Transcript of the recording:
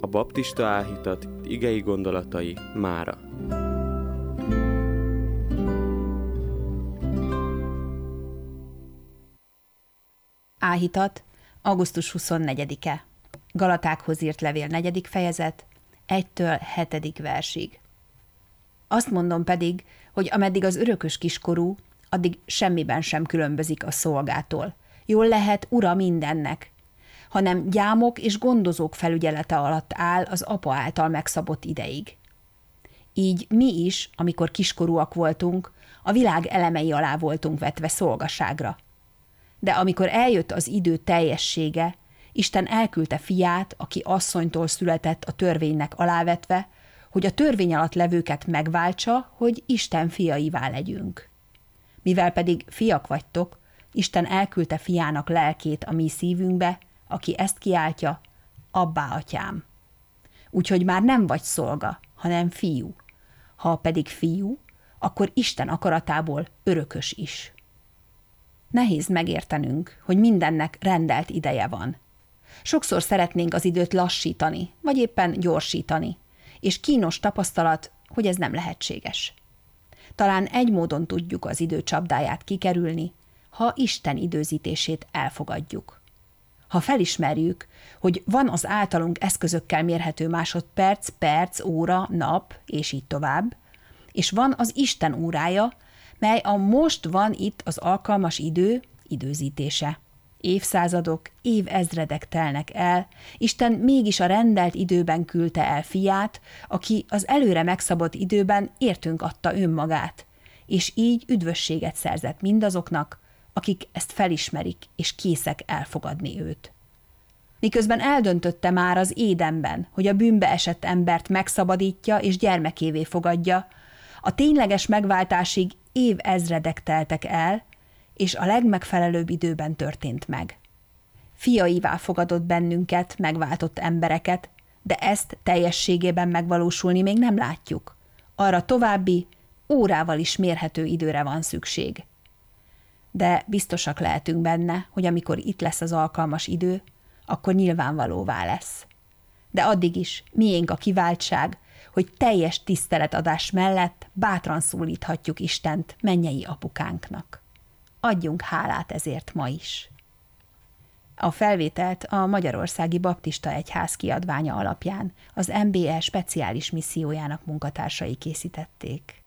A baptista áhítat igei gondolatai mára. Áhítat, augusztus 24-e. Galatákhoz írt levél 4. fejezet, 1-től 7. versig. Azt mondom pedig, hogy ameddig az örökös kiskorú, addig semmiben sem különbözik a szolgától. Jól lehet ura mindennek, hanem gyámok és gondozók felügyelete alatt áll az apa által megszabott ideig. Így mi is, amikor kiskorúak voltunk, a világ elemei alá voltunk vetve szolgaságra. De amikor eljött az idő teljessége, Isten elküldte fiát, aki asszonytól született a törvénynek alávetve, hogy a törvény alatt levőket megváltsa, hogy Isten fiaivá legyünk. Mivel pedig fiak vagytok, Isten elküldte fiának lelkét a mi szívünkbe, aki ezt kiáltja, Abbá, atyám. Úgyhogy már nem vagy szolga, hanem fiú. Ha pedig fiú, akkor Isten akaratából örökös is. Nehéz megértenünk, hogy mindennek rendelt ideje van. Sokszor szeretnénk az időt lassítani, vagy éppen gyorsítani, és kínos tapasztalat, hogy ez nem lehetséges. Talán egy módon tudjuk az idő csapdáját kikerülni, ha Isten időzítését elfogadjuk. Ha felismerjük, hogy van az általunk eszközökkel mérhető másodperc, perc, óra, nap, és így tovább, és van az Isten órája, mely a most van itt az alkalmas idő időzítése. Évszázadok, évezredek telnek el, Isten mégis a rendelt időben küldte el fiát, aki az előre megszabott időben értünk adta önmagát, és így üdvösséget szerzett mindazoknak, akik ezt felismerik és készek elfogadni őt. Miközben eldöntötte már az Édenben, hogy a bűnbe esett embert megszabadítja és gyermekévé fogadja, a tényleges megváltásig évezredek teltek el, és a legmegfelelőbb időben történt meg. Fiaivá fogadott bennünket, megváltott embereket, de ezt teljességében megvalósulni még nem látjuk. Arra további, órával is mérhető időre van szükség. De biztosak lehetünk benne, hogy amikor itt lesz az alkalmas idő, akkor nyilvánvalóvá lesz. De addig is miénk a kiváltság, hogy teljes tiszteletadás mellett bátran szólíthatjuk Istent mennyei apukánknak. Adjunk hálát ezért ma is. A felvételt a Magyarországi Baptista Egyház kiadványa alapján az MBE speciális missziójának munkatársai készítették.